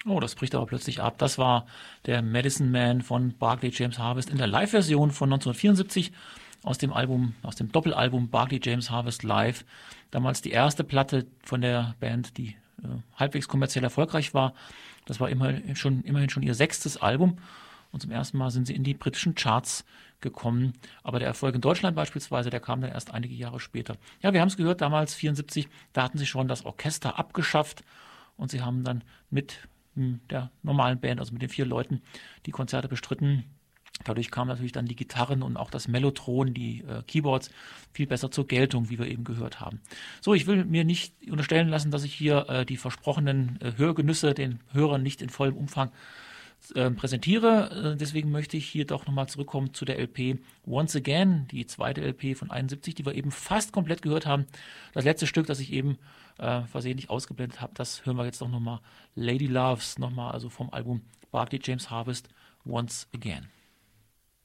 Oh, das bricht aber plötzlich ab. Das war der Medicine Man von Barclay James Harvest in der Live-Version von 1974 aus dem Album, aus dem Doppelalbum Barclay James Harvest Live. Damals die erste Platte von der Band, die halbwegs kommerziell erfolgreich war. Das war immerhin schon ihr 6. Album. Und zum ersten Mal sind sie in die britischen Charts gekommen. Aber der Erfolg in Deutschland beispielsweise, der kam dann erst einige Jahre später. Ja, wir haben es gehört, damals 74, da hatten sie schon das Orchester abgeschafft. Und sie haben dann mit der normalen Band, also mit den 4 Leuten, die Konzerte bestritten. Dadurch kamen natürlich dann die Gitarren und auch das Mellotron, die Keyboards, viel besser zur Geltung, wie wir eben gehört haben. So, ich will mir nicht unterstellen lassen, dass ich hier die versprochenen Hörgenüsse den Hörern nicht in vollem Umfang präsentiere. Deswegen möchte ich hier doch nochmal zurückkommen zu der LP Once Again, die zweite LP von 71, die wir eben fast komplett gehört haben. Das letzte Stück, das ich eben versehentlich ausgeblendet habe, das hören wir jetzt doch nochmal. Lady Loves, nochmal also vom Album Barclay James Harvest Once Again.